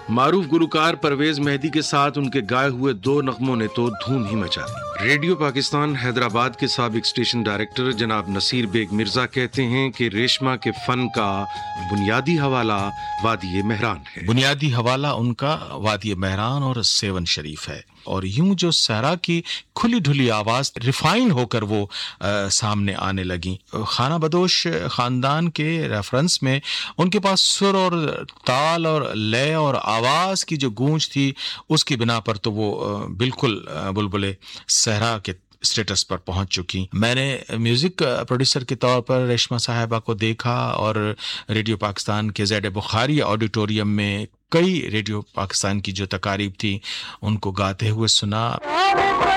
मारूफ गुलकार परवेज मेहदी के साथ उनके गाए हुए 2 नगमों ने तो धूम ही मचा दी। रेडियो पाकिस्तान हैदराबाद के साबिक स्टेशन डायरेक्टर जनाब नसीर बेग मिर्जा कहते हैं कि रेशमा के फन का बुनियादी हवाला वादी मेहरान है। बुनियादी हवाला उनका वादी मेहरान और सेवन शरीफ है। और यूं जो सहरा की खुली ढुली आवाज रिफाइन होकर वो सामने आने लगी। खाना बदोश खानदान के रेफरेंस में उनके पास सुर और ताल और लय और आवाज की जो गूंज थी, उसकी बिना पर तो वो बिल्कुल बुलबुले सहरा के स्टेटस पर पहुंच चुकी। मैंने म्यूजिक प्रोड्यूसर के तौर पर रेशमा साहिबा को देखा और रेडियो पाकिस्तान के ज़ेड बुखारी ऑडिटोरियम में कई रेडियो पाकिस्तान की जो तकारीब थी उनको गाते हुए सुना।